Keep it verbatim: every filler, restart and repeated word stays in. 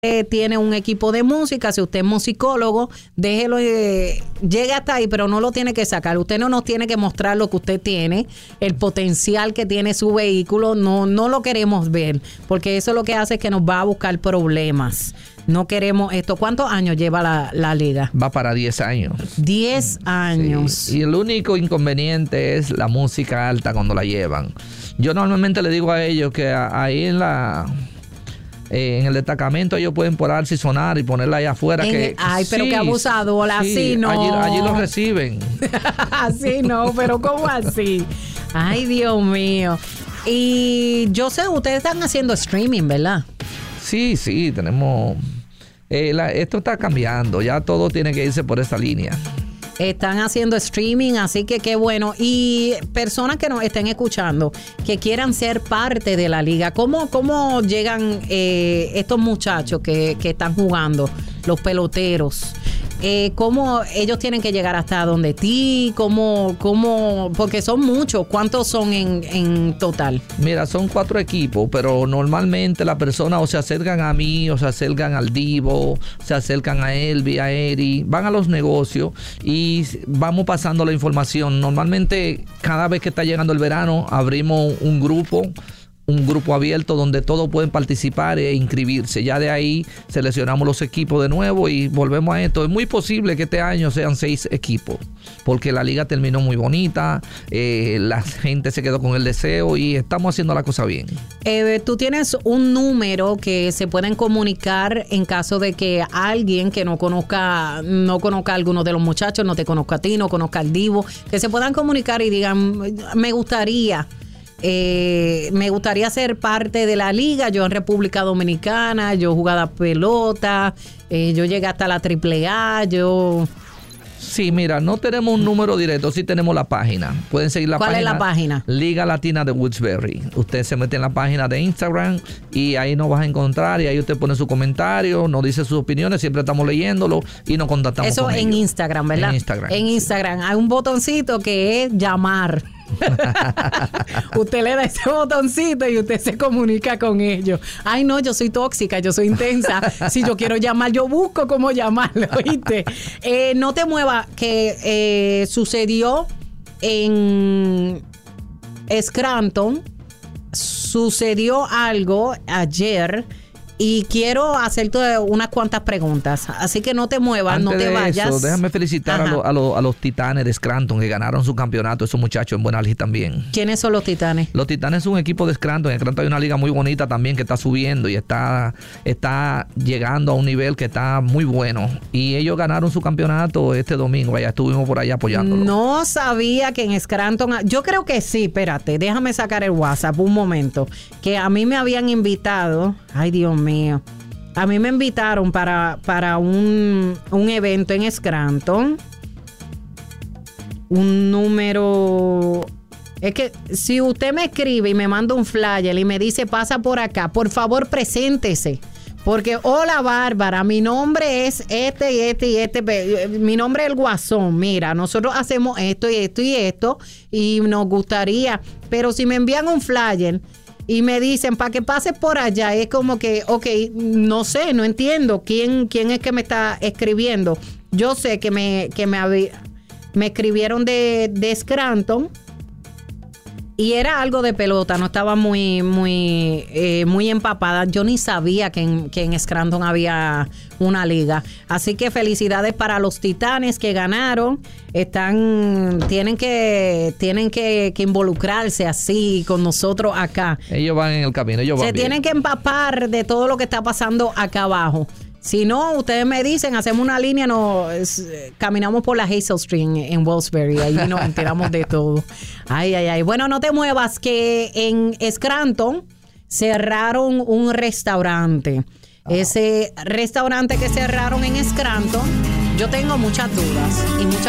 usted tiene un equipo de música, si usted es musicólogo, déjelo, eh, llegue hasta ahí, pero no lo tiene que sacar. Usted no nos tiene que mostrar lo que usted tiene, el potencial que tiene su vehículo, no, no lo queremos ver, porque eso lo que hace es que nos va a buscar problemas. No queremos esto. ¿Cuántos años lleva la, la liga? Va para diez años. diez años. Sí. Y el único inconveniente es la música alta cuando la llevan. Yo normalmente le digo a ellos que ahí en la... Eh, en el destacamento ellos pueden porarse y sonar y ponerla allá afuera. En, que, ay, pero sí, qué abusador, sí, así no. Allí, allí lo reciben. Así no, pero ¿cómo así? Ay, Dios mío. Y yo sé, ustedes están haciendo streaming, ¿verdad? Sí, sí, tenemos... Eh, la, esto está cambiando, ya todo tiene que irse por esa línea. Están haciendo streaming, así que qué bueno. Y personas que nos estén escuchando, que quieran ser parte de la liga, ¿cómo, cómo llegan eh, estos muchachos que, que están jugando, los peloteros? Eh, ¿Cómo ellos tienen que llegar hasta donde ti? ¿Cómo, cómo? Porque son muchos. ¿Cuántos son en, en total? Mira, son cuatro equipos, pero normalmente las personas o se acercan a mí, o se acercan al Divo, se acercan a Elvi, a Eri, van a los negocios y vamos pasando la información. Normalmente, cada vez que está llegando el verano, abrimos un grupo, un grupo abierto donde todos pueden participar e inscribirse. Ya de ahí seleccionamos los equipos de nuevo y volvemos a esto. Es muy posible que este año sean seis equipos, porque la liga terminó muy bonita, eh, la gente se quedó con el deseo y estamos haciendo la cosa bien. Eh, tú tienes un número que se pueden comunicar en caso de que alguien que no conozca, no conozca a alguno de los muchachos, no te conozca a ti, no conozca al Divo, que se puedan comunicar y digan, me gustaría... Eh, me gustaría ser parte de la liga. Yo en República Dominicana, yo jugaba pelota, eh, yo llegué hasta la triple A, yo... Sí, mira, no tenemos un número directo, sí tenemos la página. Pueden seguir la ¿Cuál página. ¿Cuál es la página? Liga Latina de Woodsbury. Usted se mete en la página de Instagram y ahí nos vas a encontrar y ahí usted pone su comentario, nos dice sus opiniones, siempre estamos leyéndolo y nos contactamos Eso con en ellos. Instagram, ¿verdad? En Instagram. En Instagram hay un botoncito que es llamar. Usted le da ese botoncito y usted se comunica con ellos. Ay, no, yo soy tóxica, yo soy intensa. Si yo quiero llamar, yo busco cómo llamarlo, ¿oíste? Eh, no te muevas, que eh, sucedió en Scranton. Sucedió algo ayer y quiero hacerte unas cuantas preguntas. Así que no te muevas, Antes no te de vayas. Eso, déjame felicitar a, lo, a, lo, a los Titanes de Scranton que ganaron su campeonato, esos muchachos en Buenalí también. ¿Quiénes son los Titanes? Los Titanes son un equipo de Scranton. En Scranton hay una liga muy bonita también que está subiendo y está, está llegando a un nivel que está muy bueno. Y ellos ganaron su campeonato este domingo. Allá estuvimos por allá apoyándolo. No sabía que en Scranton... Yo creo que sí, espérate, déjame sacar el WhatsApp un momento. Que a mí me habían invitado... Ay, Dios mío. Mío. A mí me invitaron para, para un, un evento en Scranton. Un número... Es que si usted me escribe y me manda un flyer y me dice pasa por acá, por favor preséntese. Porque, hola Bárbara, mi nombre es este y este y este, mi nombre es el Guasón, mira, nosotros hacemos esto y esto y esto y nos gustaría, pero si me envían un flyer... Y me dicen, para que pases por allá, es como que, ok, no sé, no entiendo quién, quién es que me está escribiendo. Yo sé que me, que me, me escribieron de, de Scranton y era algo de pelota, no estaba muy, muy, eh, muy empapada. Yo ni sabía que en, que en Scranton había una liga. Así que felicidades para los Titanes que ganaron. Están, tienen que, tienen que, que involucrarse así con nosotros acá. Ellos van en el camino, ellos van Se bien. tienen que empapar de todo lo que está pasando acá abajo. Si no, ustedes me dicen, hacemos una línea, nos caminamos por la Hazel Street en, en Wellsbury, ahí nos enteramos de todo. Ay, ay, ay. Bueno, no te muevas, que en Scranton cerraron un restaurante. Oh. Ese restaurante que cerraron en Scranton, yo tengo muchas dudas y muchas